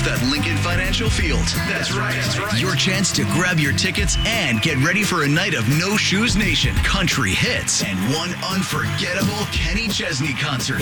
golf at Lincoln Financial Field. That's right. Your chance to grab your tickets and get ready for a night of No Shoes Nation, country hits, and one unforgettable Kenny Chesney concert.